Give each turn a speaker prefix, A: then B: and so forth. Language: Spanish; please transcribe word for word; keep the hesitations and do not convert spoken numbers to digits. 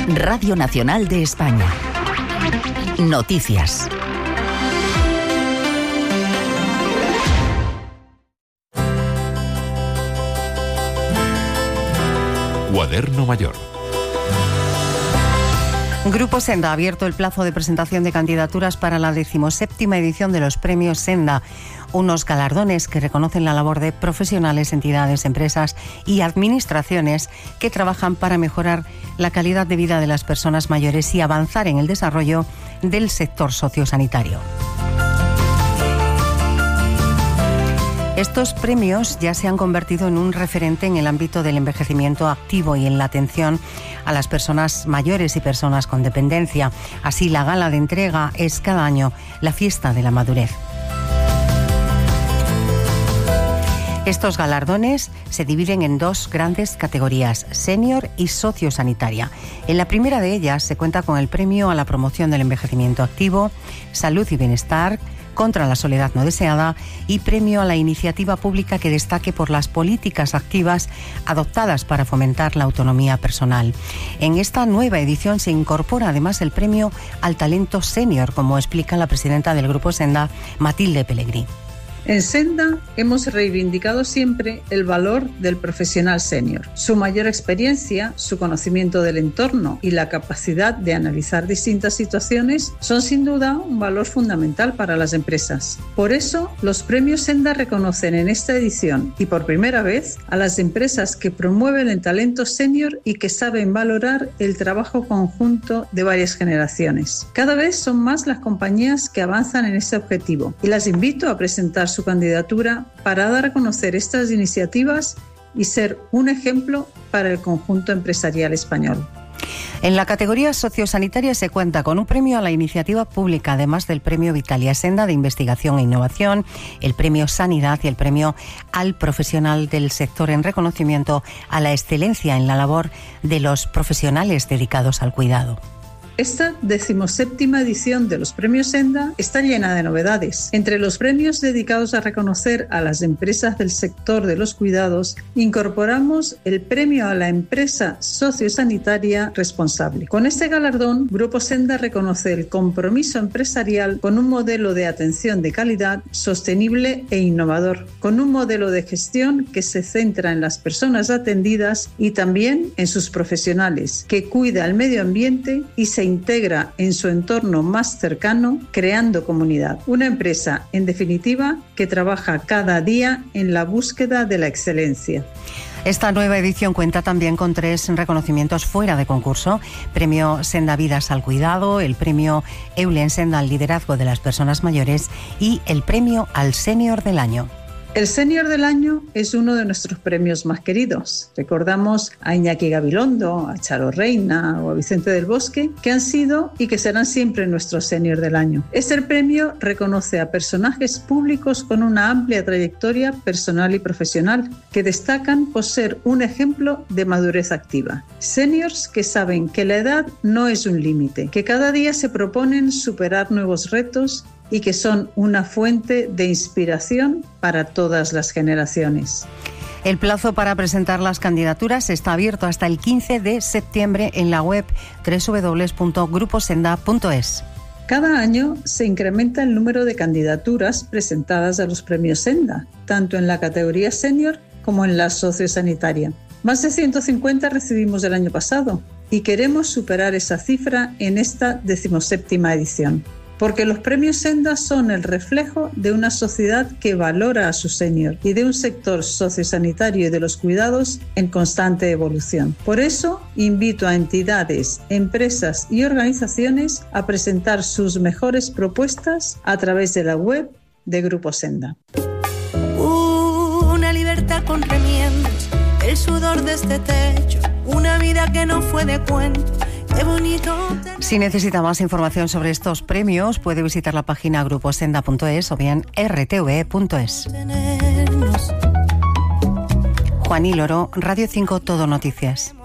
A: Radio Nacional de España. Noticias.
B: Cuaderno Mayor.
C: Grupo Senda ha abierto el plazo de presentación de candidaturas para la decimoséptima edición de los Premios Senda, unos galardones que reconocen la labor de profesionales, entidades, empresas y administraciones que trabajan para mejorar la calidad de vida de las personas mayores y avanzar en el desarrollo del sector sociosanitario. Estos premios ya se han convertido en un referente en el ámbito del envejecimiento activo y en la atención a las personas mayores y personas con dependencia. Así, la gala de entrega es cada año la fiesta de la madurez. Estos galardones se dividen en dos grandes categorías, senior y sociosanitaria. En la primera de ellas se cuenta con el premio a la promoción del envejecimiento activo, salud y bienestar, contra la soledad no deseada y premio a la iniciativa pública que destaque por las políticas activas adoptadas para fomentar la autonomía personal. En esta nueva edición se incorpora además el premio al talento senior, como explica la presidenta del Grupo Senda, Matilde Pellegrí.
D: En Senda hemos reivindicado siempre el valor del profesional senior. Su mayor experiencia, su conocimiento del entorno y la capacidad de analizar distintas situaciones son sin duda un valor fundamental para las empresas. Por eso, los premios Senda reconocen en esta edición y por primera vez a las empresas que promueven el talento senior y que saben valorar el trabajo conjunto de varias generaciones. Cada vez son más las compañías que avanzan en este objetivo y las invito a presentar su candidatura para dar a conocer estas iniciativas y ser un ejemplo para el conjunto empresarial español.
C: En la categoría sociosanitaria se cuenta con un premio a la iniciativa pública, además del premio Vitalia Senda de Investigación e Innovación, el premio Sanidad y el premio al profesional del sector en reconocimiento a la excelencia en la labor de los profesionales dedicados al cuidado.
D: Esta decimoséptima edición de los Premios Senda está llena de novedades. Entre los premios dedicados a reconocer a las empresas del sector de los cuidados, incorporamos el premio a la empresa sociosanitaria responsable. Con este galardón, Grupo Senda reconoce el compromiso empresarial con un modelo de atención de calidad sostenible e innovador, con un modelo de gestión que se centra en las personas atendidas y también en sus profesionales, que cuida el medio ambiente y se integra en su entorno más cercano, creando comunidad. Una empresa, en definitiva, que trabaja cada día en la búsqueda de la excelencia.
C: Esta nueva edición cuenta también con tres reconocimientos fuera de concurso: premio Senda Vidas al Cuidado, el premio Eulen Senda al Liderazgo de las Personas Mayores y el premio al Senior del Año.
D: El Senior del Año es uno de nuestros premios más queridos. Recordamos a Iñaki Gabilondo, a Charo Reina o a Vicente del Bosque, que han sido y que serán siempre nuestro Senior del Año. Este premio reconoce a personajes públicos con una amplia trayectoria personal y profesional, que destacan por ser un ejemplo de madurez activa. Seniors que saben que la edad no es un límite, que cada día se proponen superar nuevos retos y que son una fuente de inspiración para todas las generaciones.
C: El plazo para presentar las candidaturas está abierto hasta el quince de septiembre en la web doble u doble u doble u punto grupo senda punto es.
D: Cada año se incrementa el número de candidaturas presentadas a los premios Senda, tanto en la categoría senior como en la sociosanitaria. Más de ciento cincuenta recibimos el año pasado y queremos superar esa cifra en esta decimoséptima edición. Porque los premios Senda son el reflejo de una sociedad que valora a su senior y de un sector sociosanitario y de los cuidados en constante evolución. Por eso, invito a entidades, empresas y organizaciones a presentar sus mejores propuestas a través de la web de Grupo Senda.
E: Una libertad con remiendos, el sudor de este techo, una vida que no fue de cuento. Qué bonito.
C: Si necesita más información sobre estos premios, puede visitar la página grupo senda punto es o bien erre te ve punto es. Juan y Loro, Radio cinco Todo Noticias.